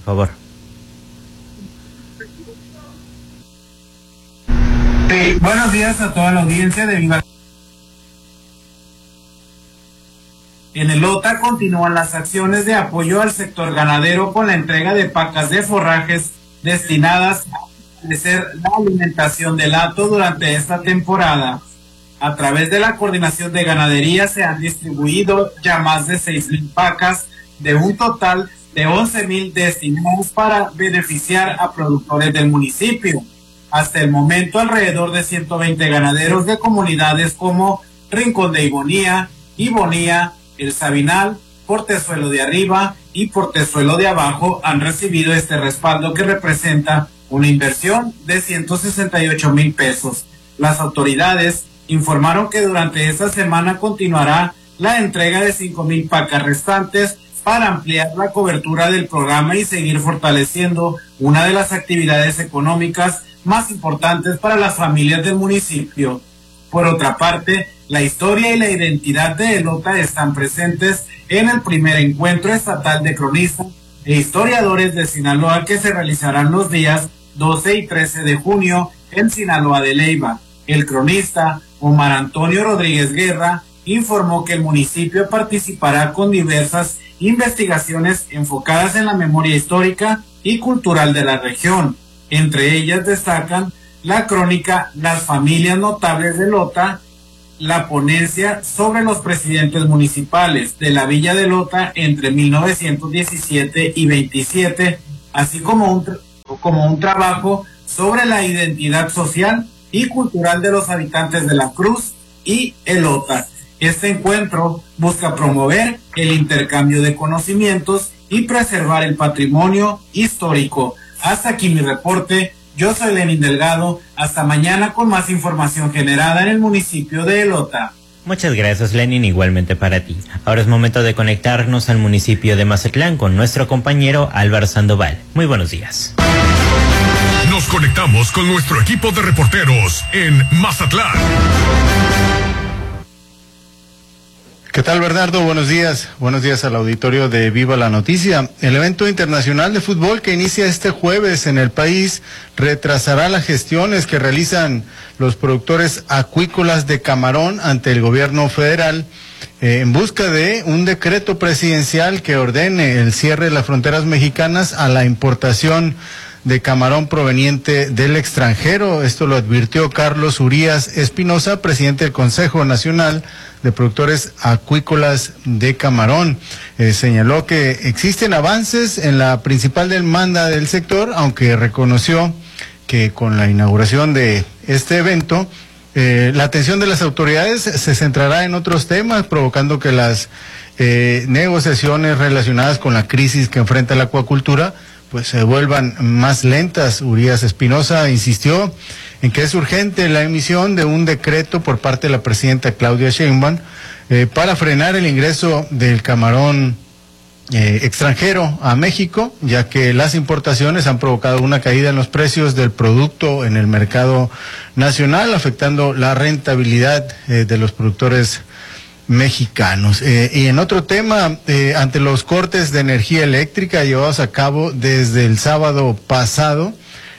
favor. Sí, buenos días a toda la audiencia de Viva. En el OTA continúan las acciones de apoyo al sector ganadero con la entrega de pacas de forrajes destinadas a fortalecer la alimentación del hato durante esta temporada. A través de la Coordinación de Ganadería se han distribuido ya más de 6,000 pacas de un total de 11,000 destinados para beneficiar a productores del municipio. Hasta el momento, alrededor de 120 ganaderos de comunidades como Rincón de Ibonía, El Sabinal, Portezuelo de Arriba y Portezuelo de Abajo han recibido este respaldo que representa una inversión de 168,000 pesos. Las autoridades informaron que durante esta semana continuará la entrega de 5,000 pacas restantes para ampliar la cobertura del programa y seguir fortaleciendo una de las actividades económicas más importantes para las familias del municipio. Por otra parte, la historia y la identidad de el OTA están presentes en el primer encuentro estatal de cronistas e historiadores de Sinaloa que se realizarán los días 12 y 13 de junio en Sinaloa de Leyva. El cronista Omar Antonio Rodríguez Guerra informó que el municipio participará con diversas investigaciones enfocadas en la memoria histórica y cultural de la región. Entre ellas destacan la crónica Las familias notables del OTA, la ponencia sobre los presidentes municipales de la Villa del OTA entre 1917 y 27, así como un trabajo sobre la identidad social y cultural de los habitantes de La Cruz y el OTA. Este encuentro busca promover el intercambio de conocimientos y preservar el patrimonio histórico. Hasta aquí mi reporte. Yo soy Lenin Delgado. Hasta mañana con más información generada en el municipio de El OTA. Muchas gracias, Lenin, igualmente para ti. Ahora es momento de conectarnos al municipio de Mazatlán con nuestro compañero Álvaro Sandoval. Muy buenos días. Nos conectamos con nuestro equipo de reporteros en Mazatlán. ¿Qué tal, Bernardo? Buenos días. Buenos días al auditorio de Viva la Noticia. El evento internacional de fútbol que inicia este jueves en el país retrasará las gestiones que realizan los productores acuícolas de camarón ante el gobierno federal en busca de un decreto presidencial que ordene el cierre de las fronteras mexicanas a la importación de camarón proveniente del extranjero. Esto lo advirtió Carlos Urías Espinosa, presidente del Consejo Nacional de Productores Acuícolas de Camarón. Señaló que existen avances en la principal demanda del sector, aunque reconoció que con la inauguración de este evento, la atención de las autoridades se centrará en otros temas, provocando que las negociaciones relacionadas con la crisis que enfrenta la acuacultura pues se vuelvan más lentas. Urías Espinosa insistió en que es urgente la emisión de un decreto por parte de la presidenta Claudia Sheinbaum para frenar el ingreso del camarón extranjero a México, ya que las importaciones han provocado una caída en los precios del producto en el mercado nacional, afectando la rentabilidad de los productores mexicanos. Y en otro tema, ante los cortes de energía eléctrica llevados a cabo desde el sábado pasado,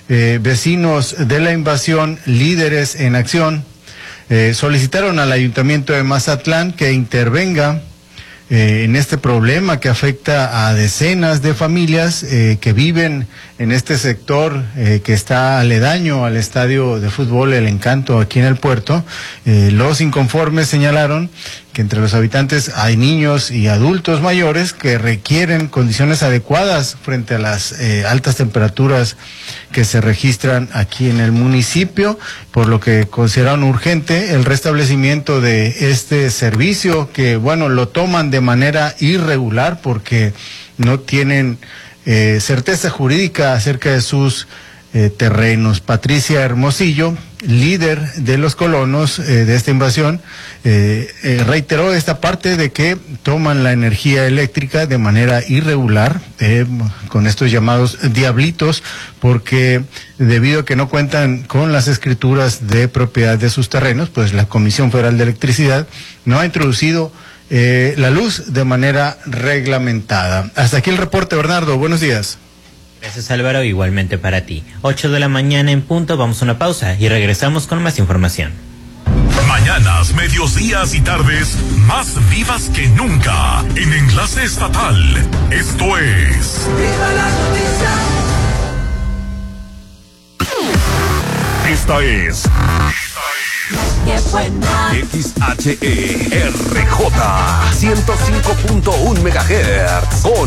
vecinos de la invasión, líderes en acción, solicitaron al Ayuntamiento de Mazatlán que intervenga en este problema que afecta a decenas de familias que viven en este sector que está aledaño al estadio de fútbol El Encanto aquí en el puerto. Los inconformes señalaron que entre los habitantes hay niños y adultos mayores que requieren condiciones adecuadas frente a las altas temperaturas que se registran aquí en el municipio, por lo que consideraron urgente el restablecimiento de este servicio que, bueno, lo toman de manera irregular porque no tienen certeza jurídica acerca de sus terrenos. Patricia Hermosillo, líder de los colonos de esta invasión, reiteró esta parte de que toman la energía eléctrica de manera irregular, con estos llamados diablitos, porque debido a que no cuentan con las escrituras de propiedad de sus terrenos, pues la Comisión Federal de Electricidad no ha introducido la luz de manera reglamentada. Hasta aquí el reporte, Bernardo. Buenos días. Gracias, Álvaro, igualmente para ti. 8 de la mañana en punto, vamos a una pausa y regresamos con más información. Mañanas, medios, días y tardes más vivas que nunca en Enlace Estatal. Esto es ¡Viva las noticias! Esta es ¡Qué buena! XHERJ 105.1 MHz con